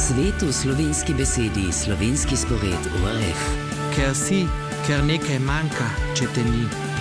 Svet v slovenski besedi, slovenski spored ORF. Ker si, ker nekaj manjka, če te ni.